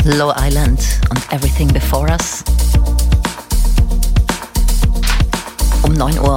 Low Island und Everything Before Us. Um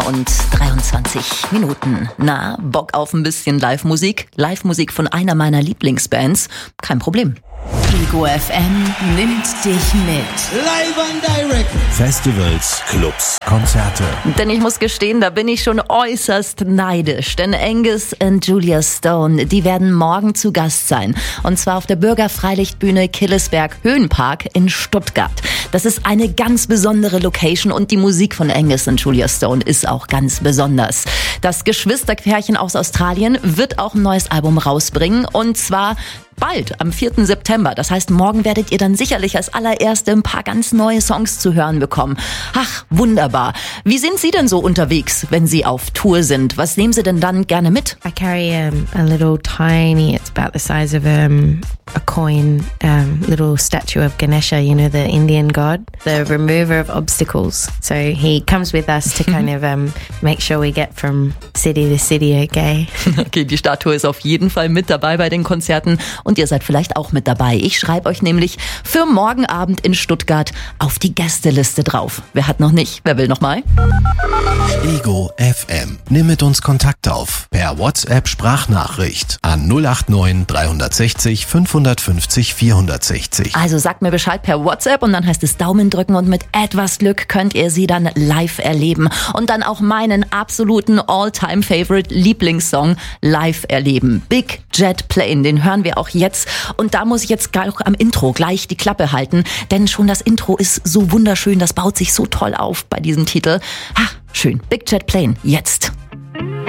9:23 Na, Bock auf ein bisschen Live-Musik? Live-Musik von einer meiner Lieblingsbands? Kein Problem. Ego FM nimmt dich mit. Live and direct. Festivals, Clubs, Konzerte. Denn ich muss gestehen, da bin ich schon äußerst neidisch. Denn Angus und Julia Stone, die werden morgen zu Gast sein. Und zwar auf der Bürgerfreilichtbühne Killesberg Höhenpark in Stuttgart. Das ist eine ganz besondere Location und die Musik von Angus und Julia Stone ist auch ganz besonders. Das Geschwisterpärchen aus Australien wird auch ein neues Album rausbringen und zwar bald, am 4. September. Das heißt, morgen werdet ihr dann sicherlich als allererste ein paar ganz neue Songs zu hören bekommen. Ach, wunderbar. Wie sind Sie denn so unterwegs, wenn Sie auf Tour sind? Was nehmen Sie denn dann gerne mit? I carry a little tiny, it's about the size of a coin, little statue of Ganesha, you know, the Indian god, the remover of obstacles. So he comes with us to kind of make sure we get from city to city, okay? Okay, die Statue ist auf jeden Fall mit dabei bei den Konzerten und ihr seid vielleicht auch mit dabei. Ich schreibe euch nämlich für morgen Abend in Stuttgart auf die Gästeliste drauf. Wer hat noch nicht? Wer will noch mal? Ego FM. Nimm mit uns Kontakt auf per WhatsApp-Sprachnachricht an 089 360 550 460. Also sagt mir Bescheid per WhatsApp und dann heißt es Daumen drücken und mit etwas Glück könnt ihr sie dann live erleben und dann auch meinen absoluten All-Time-Favorite-Lieblingssong live erleben. Big Jet Plane, den hören wir auch jetzt und da muss ich jetzt auch am Intro gleich die Klappe halten, denn schon das Intro ist so wunderschön, das baut sich so toll auf bei diesem Titel. Ha, schön. Big Jet Plane, jetzt.